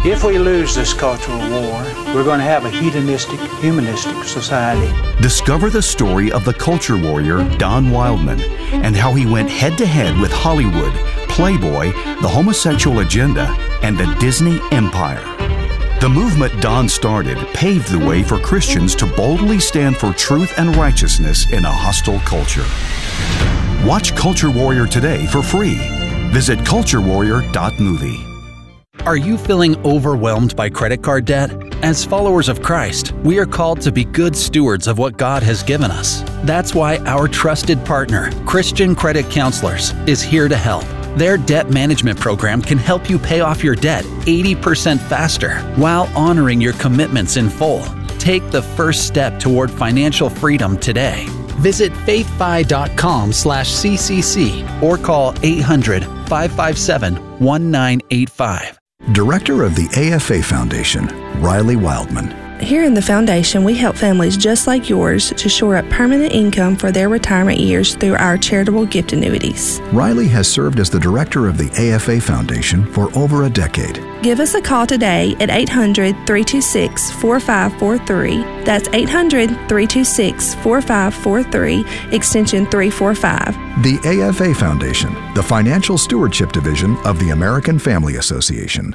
If we lose this cultural war, we're going to have a hedonistic, humanistic society. Discover the story of the culture warrior Don Wildman and how he went head-to-head with Hollywood, Playboy, the homosexual agenda, and the Disney empire. The movement Don started paved the way for Christians to boldly stand for truth and righteousness in a hostile culture. Watch Culture Warrior today for free. Visit culture warrior dot movie. Are you feeling overwhelmed by credit card debt? As followers of Christ, we are called to be good stewards of what God has given us. That's why our trusted partner, Christian Credit Counselors, is here to help. Their debt management program can help you pay off your debt eighty percent faster while honoring your commitments in full. Take the first step toward financial freedom today. Visit faithfi.com slash CCC or call eight hundred, five five seven, one nine eight five. Director of the A F A Foundation, Riley Wildman. Here in the Foundation, we help families just like yours to shore up permanent income for their retirement years through our charitable gift annuities. Riley has served as the director of the A F A Foundation for over a decade. Give us a call today at eight hundred, three two six, four five four three. That's eight hundred, three two six, four five four three, extension three four five. The A F A Foundation, the financial stewardship division of the American Family Association.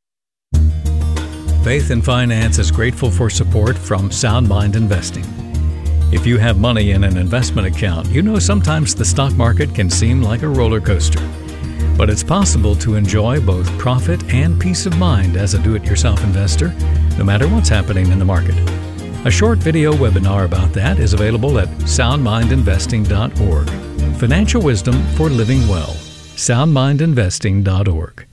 Faith and Finance is grateful for support from Sound Mind Investing. If you have money in an investment account, you know sometimes the stock market can seem like a roller coaster. But it's possible to enjoy both profit and peace of mind as a do-it-yourself investor, no matter what's happening in the market. A short video webinar about that is available at sound mind investing dot org. Financial wisdom for living well. sound mind investing dot org.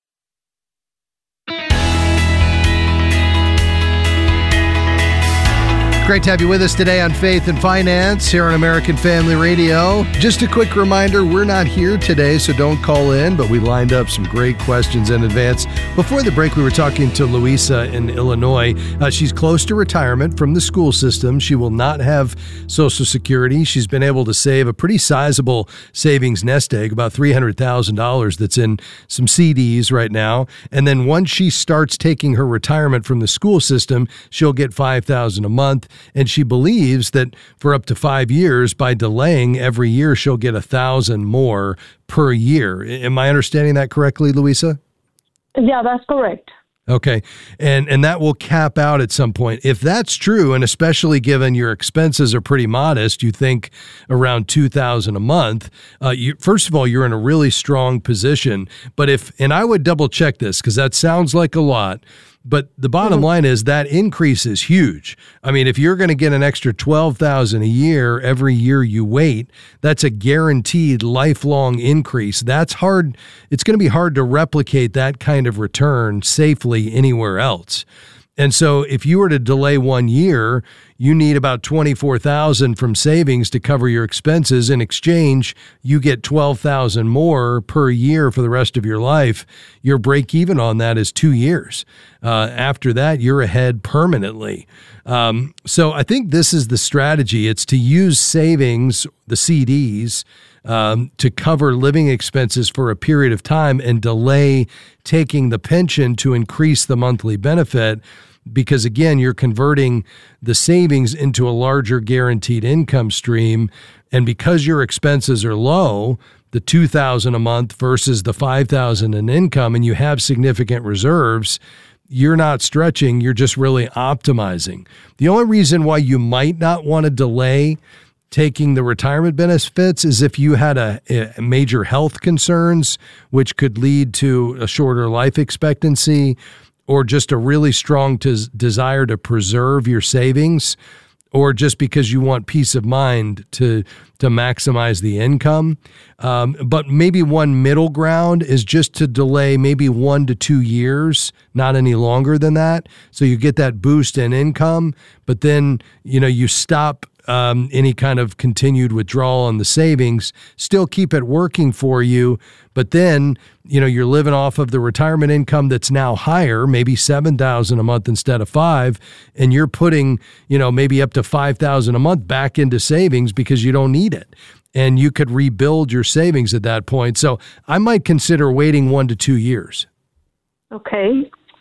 Great to have you with us today on Faith and Finance here on American Family Radio. Just a quick reminder, we're not here today, so don't call in, but we lined up some great questions in advance. Before the break, we were talking to Louisa in Illinois. Uh, she's close to retirement from the school system. She will not have Social Security. She's been able to save a pretty sizable savings nest egg, about three hundred thousand dollars that's in some C Ds right now. And then once she starts taking her retirement from the school system, she'll get five thousand dollars a month. And she believes that for up to five years, by delaying every year, she'll get a thousand more per year. Am I understanding that correctly, Louisa? Yeah, that's correct. Okay. And and that will cap out at some point. If that's true, and especially given your expenses are pretty modest, you think around two thousand dollars a month, uh, you, first of all, you're in a really strong position. But if, and I would double check this because that sounds like a lot, but the bottom mm-hmm. line is that increase is huge. I mean, if you're going to get an extra twelve thousand dollars a year every year you wait, that's a guaranteed lifelong increase. That's hard. It's going to be hard to replicate that kind of return safely anywhere else. And so if you were to delay one year, you need about twenty-four thousand dollars from savings to cover your expenses. In exchange, you get twelve thousand dollars more per year for the rest of your life. Your break even on that is two years. Uh, after that, you're ahead permanently. Um, so I think this is the strategy. It's to use savings, the C Ds, um, to cover living expenses for a period of time and delay taking the pension to increase the monthly benefit. Because again, you're converting the savings into a larger guaranteed income stream. And because your expenses are low, the two thousand dollars a month versus the five thousand dollars in income, and you have significant reserves, you're not stretching, you're just really optimizing. The only reason why you might not want to delay taking the retirement benefits is if you had a, a major health concerns, which could lead to a shorter life expectancy, or just a really strong des- desire to preserve your savings, or just because you want peace of mind to to maximize the income. Um, but maybe one middle ground is just to delay maybe one to two years, not any longer than that. So you get that boost in income, but then, you know, you stop Um, any kind of continued withdrawal on the savings, still keep it working for you. But then, you know, you're living off of the retirement income that's now higher, maybe seven thousand dollars a month instead of five, and you're putting, you know, maybe up to five thousand dollars a month back into savings because you don't need it. And you could rebuild your savings at that point. So I might consider waiting one to two years. Okay.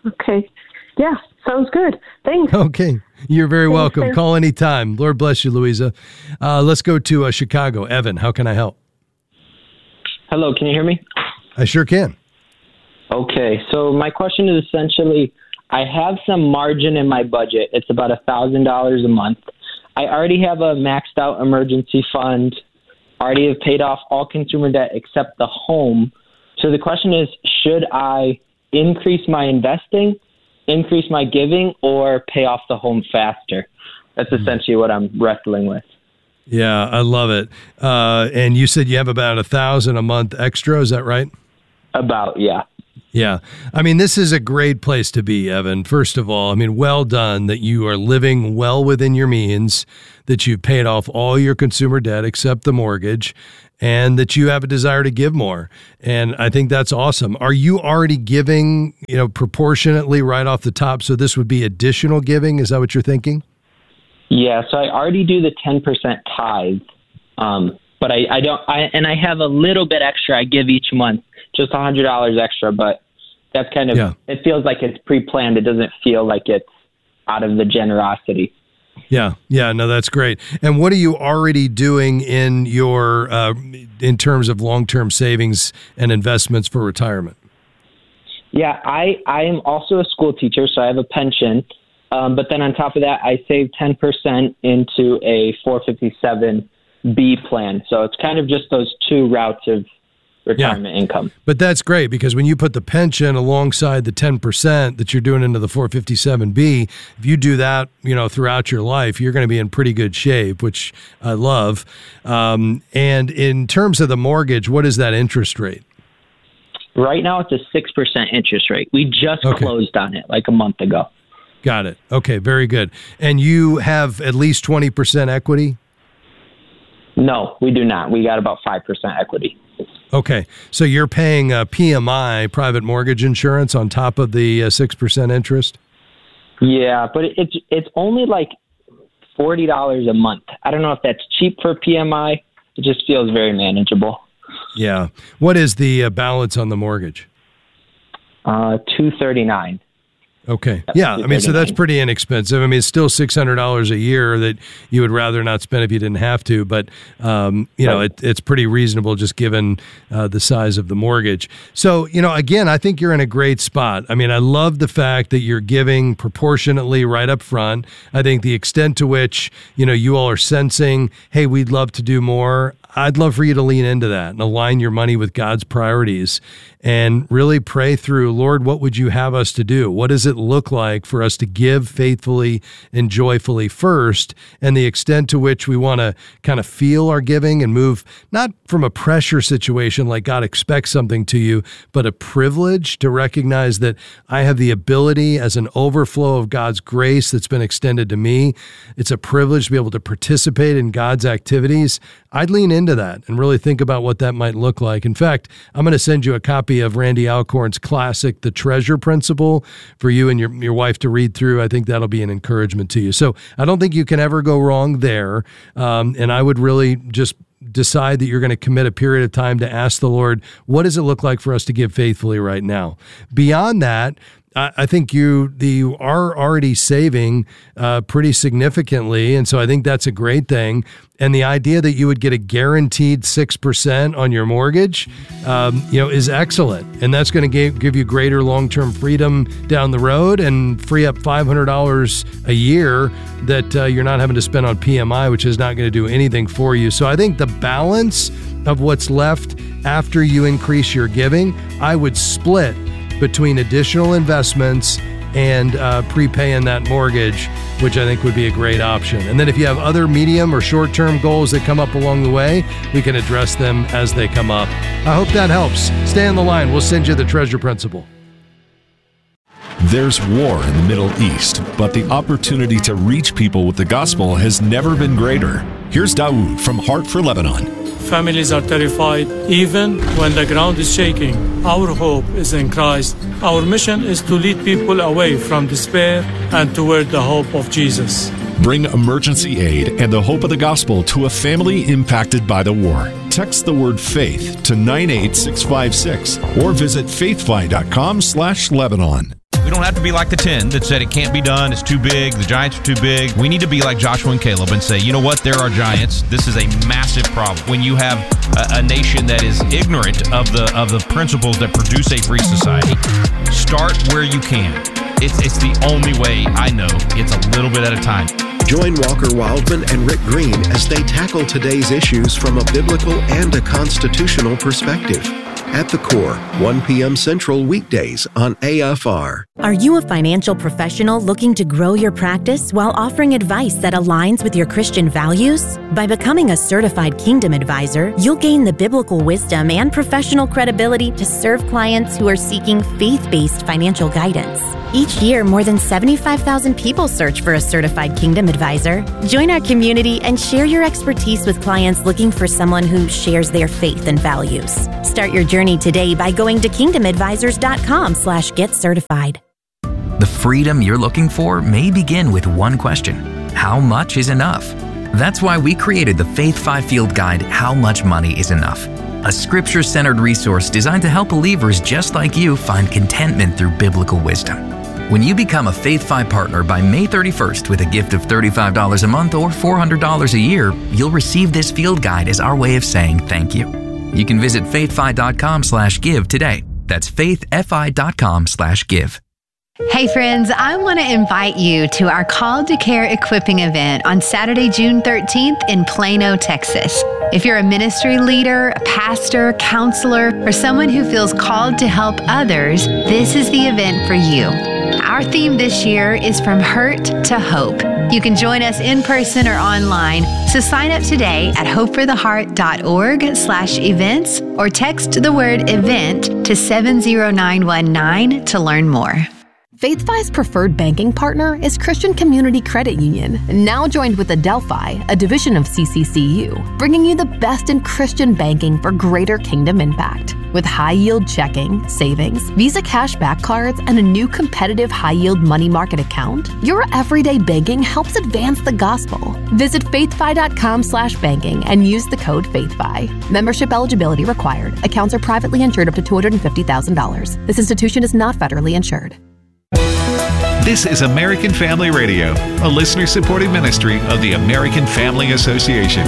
Okay. Yeah, sounds good. Thanks. Okay. You're very Thanks, welcome. sir. Call anytime. Lord bless you, Louisa. Uh, let's go to uh, Chicago. Evan, how can I help? Hello, can you hear me? I sure can. Okay, so my question is essentially, I have some margin in my budget. It's about one thousand dollars a month. I already have a maxed out emergency fund, already have paid off all consumer debt except the home. So the question is, should I increase my investing, increase my giving, or pay off the home faster? That's essentially what I'm wrestling with. Yeah, I love it. Uh, and you said you have about a thousand a month extra. Is that right? About, yeah. Yeah. I mean, this is a great place to be, Evan. First of all, I mean, well done that you are living well within your means, that you've paid off all your consumer debt except the mortgage, and that you have a desire to give more. And I think that's awesome. Are you already giving, you know, proportionately right off the top? So this would be additional giving. Is that what you're thinking? Yeah, so I already do the ten percent tithe, um, but I, I don't, I, and I have a little bit extra I give each month, just one hundred dollars extra, but that's kind of, yeah. It feels like it's pre-planned. It doesn't feel like it's out of the generosity. Yeah, yeah, no, that's great. And what are you already doing in your, uh, in terms of long-term savings and investments for retirement? Yeah, I, I am also a school teacher, so I have a pension. Um, but then on top of that, I save ten percent into a four fifty-seven B plan. So it's kind of just those two routes of retirement yeah. income. But that's great, because when you put the pension alongside the ten percent that you're doing into the four fifty-seven B, if you do that, you know, throughout your life, you're going to be in pretty good shape, which I love. Um, and in terms of the mortgage, what is that interest rate? Right now, it's a six percent interest rate. We just okay. closed on it like a month ago. Got it. Okay, very good. And you have at least twenty percent equity? No, we do not. We got about five percent equity. Okay, so you're paying uh, P M I, private mortgage insurance, on top of the uh, six percent interest? Yeah, but it's it's only like forty dollars a month. I don't know if that's cheap for P M I. It just feels very manageable. Yeah. What is the uh, balance on the mortgage? Uh, two thirty-nine. Okay. Yeah. I mean, so that's pretty inexpensive. I mean, it's still six hundred dollars a year that you would rather not spend if you didn't have to. But, um, you know, it, it's pretty reasonable just given uh, the size of the mortgage. So, you know, again, I think you're in a great spot. I mean, I love the fact that you're giving proportionately right up front. I think the extent to which, you know, you all are sensing, hey, we'd love to do more. I'd love for you to lean into that and align your money with God's priorities and really pray through, Lord, what would you have us to do? What does it look like for us to give faithfully and joyfully first, and the extent to which we want to kind of feel our giving and move not from a pressure situation like God expects something to you, but a privilege to recognize that I have the ability as an overflow of God's grace that's been extended to me. It's a privilege to be able to participate in God's activities. I'd lean into that and really think about what that might look like. In fact, I'm going to send you a copy of Randy Alcorn's classic, The Treasure Principle, for you and your, your wife to read through. I think that'll be an encouragement to you. So I don't think you can ever go wrong there. Um, and I would really just decide that you're going to commit a period of time to ask the Lord, what does it look like for us to give faithfully right now? Beyond that, I think you the, you are already saving uh, pretty significantly, and so I think that's a great thing. And the idea that you would get a guaranteed six percent on your mortgage, um, you know, is excellent. And that's going to give, give you greater long-term freedom down the road and free up five hundred dollars a year that uh, you're not having to spend on P M I, which is not going to do anything for you. So I think the balance of what's left after you increase your giving, I would split between additional investments and uh, prepaying that mortgage, which I think would be a great option. And then if you have other medium or short-term goals that come up along the way, we can address them as they come up. I hope that helps. Stay on the line. We'll send you the Treasure Principle. There's war in the Middle East, but the opportunity to reach people with the gospel has never been greater. Here's Dawood from Heart for Lebanon. Families are terrified, even when the ground is shaking. Our hope is in Christ. Our mission is to lead people away from despair and toward the hope of Jesus. Bring emergency aid and the hope of the gospel to a family impacted by the war. Text the word faith to nine eight six five six or visit faithfi dot com slash Lebanon. We don't have to be like the ten that said it can't be done, it's too big, the giants are too big. We need to be like Joshua and Caleb and say, you know what, there are giants. This is a massive problem. When you have a, a nation that is ignorant of the of the principles that produce a free society, start where you can. It's, it's the only way I know. It's a little bit at a time. Join Walker Wildman and Rick Green as they tackle today's issues from a biblical and a constitutional perspective. At the Core, one p.m. Central weekdays on A F R. Are you a financial professional looking to grow your practice while offering advice that aligns with your Christian values? By becoming a certified Kingdom Advisor, you'll gain the biblical wisdom and professional credibility to serve clients who are seeking faith-based financial guidance. Each year, more than seventy-five thousand people search for a certified Kingdom Advisor. Join our community and share your expertise with clients looking for someone who shares their faith and values. Start your journey today by going to kingdom advisors dot com slash get certified. The freedom you're looking for may begin with one question: how much is enough? That's why we created the Faith five Field Guide, How Much Money is Enough, a scripture-centered resource designed to help believers just like you find contentment through biblical wisdom. When you become a Faith five partner by May thirty-first with a gift of thirty-five dollars a month or four hundred dollars a year, you'll receive this field guide as our way of saying thank you. You can visit faithfi dot com slash give today. That's faithfi dot com slash give. Hey friends, I want to invite you to our Call to Care Equipping event on Saturday, June thirteenth in Plano, Texas. If you're a ministry leader, a pastor, counselor, or someone who feels called to help others, this is the event for you. Our theme this year is From Hurt to Hope. You can join us in person or online, so sign up today at hopefortheheart.org slash events or text the word event to seven zero nine one nine to learn more. FaithFi's preferred banking partner is Christian Community Credit Union, now joined with Adelphi, a division of C C C U, bringing you the best in Christian banking for greater kingdom impact. With high-yield checking, savings, Visa cashback cards, and a new competitive high-yield money market account, your everyday banking helps advance the gospel. Visit faithfi dot com slash banking and use the code FaithFi. Membership eligibility required. Accounts are privately insured up to two hundred fifty thousand dollars. This institution is not federally insured. This is American Family Radio, a listener-supported ministry of the American Family Association.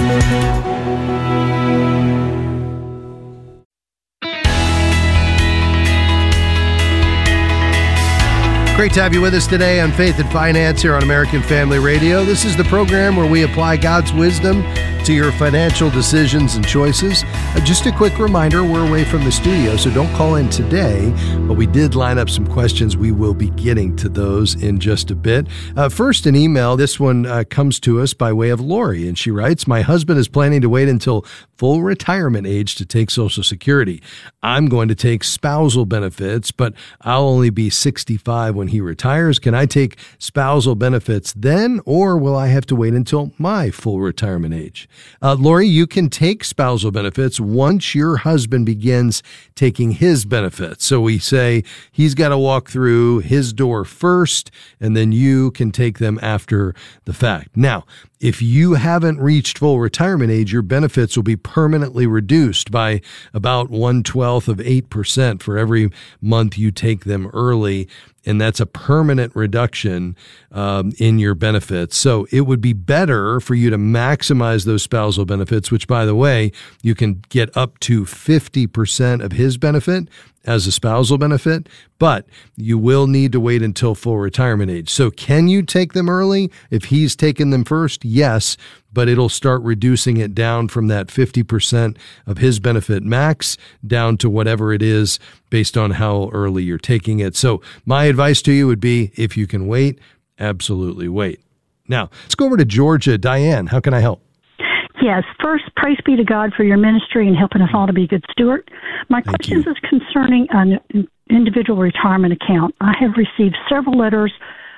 Great to have you with us today on Faith and Finance here on American Family Radio. This is the program where we apply God's wisdom to your financial decisions and choices. Uh, just a quick reminder, we're away from the studio, so don't call in today, but we did line up some questions. We will be getting to those in just a bit. Uh, first, an email. This one uh, comes to us by way of Lori, and she writes, my husband is planning to wait until full retirement age to take Social Security. I'm going to take spousal benefits, but I'll only be sixty-five when he retires. Can I take spousal benefits then, or will I have to wait until my full retirement age? Uh, Lori, you can take spousal benefits once your husband begins taking his benefits. So we say he's got to walk through his door first, and then you can take them after the fact. Now, if you haven't reached full retirement age, your benefits will be permanently reduced by about one twelfth of eight percent for every month you take them early. And that's a permanent reduction um, in your benefits. So it would be better for you to maximize those spousal benefits, which, by the way, you can get up to fifty percent of his benefit as a spousal benefit, but you will need to wait until full retirement age. So can you take them early? If he's taken them first, yes, but it'll start reducing it down from that fifty percent of his benefit max down to whatever it is based on how early you're taking it. So my advice to you would be, if you can wait, absolutely wait. Now, let's go over to Georgia. Diane, how can I help? Yes. First, praise be to God for your ministry and helping us all to be good steward. My Thank question you. is concerning an individual retirement account. I have received several letters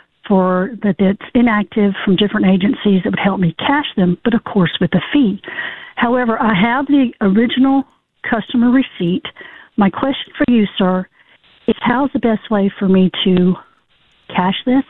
for that it's inactive from different agencies that would help me cash them, but of course with a fee. However, I have the original customer receipt. My question for you, sir, is how's the best way for me to cash this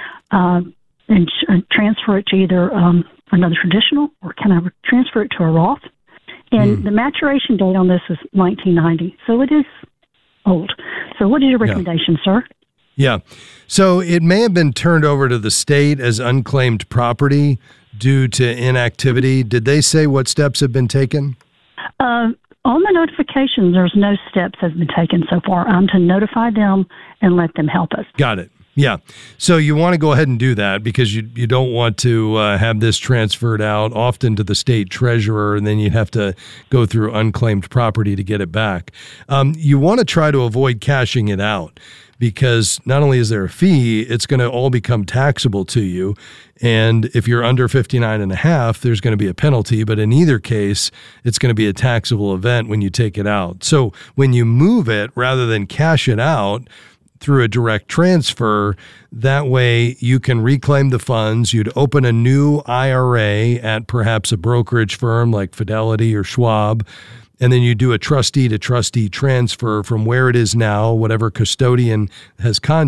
uh, and sh- transfer it to either um, another traditional, or can I transfer it to a Roth? And mm. the maturation date on this is nineteen ninety, so it is old. So what is your recommendation, yeah. sir? Yeah. So it may have been turned over to the state as unclaimed property due to inactivity. Did they say what steps have been taken? Uh, on the notification, there's no steps have been taken so far. I'm to notify them and let them help us. Got it. Yeah. So you want to go ahead and do that because you you don't want to uh, have this transferred out often to the state treasurer, and then you'd have to go through unclaimed property to get it back. Um, you want to try to avoid cashing it out because not only is there a fee, it's going to all become taxable to you. And if you're under fifty-nine and a half, there's going to be a penalty. But in either case, it's going to be a taxable event when you take it out. So when you move it, rather than cash it out through a direct transfer, that way you can reclaim the funds. You'd open a new I R A at perhaps a brokerage firm like Fidelity or Schwab, and then you do a trustee to trustee transfer from where it is now, whatever custodian has contacted